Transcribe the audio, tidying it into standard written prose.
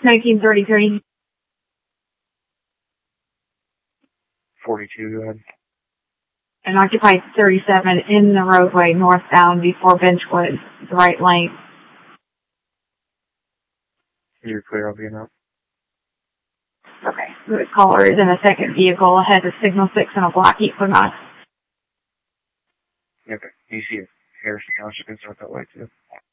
1933. 42, go ahead. And occupied 37 in the roadway northbound before Benchwood, the right lane. You're clear, I'll be in out. Okay. The caller is in a second vehicle ahead of signal 6 in a black Equinox. Okay. You see it. Harrison Township can start that way too.